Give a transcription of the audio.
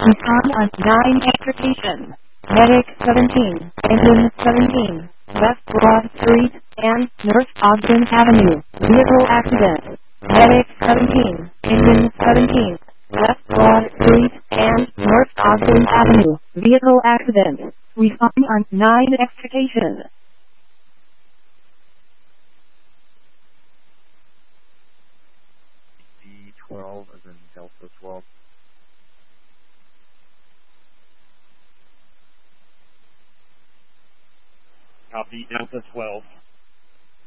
Respond on 9 extrication. Medic 17, Engine 17, West Broad Street, and North Ogden Avenue. Vehicle accident. Medic 17, Engine 17, West Broad Street, and North Ogden Avenue. Vehicle accident. Respond on 9 extrication. D12 as in Delta 12. Copy, Delta 12.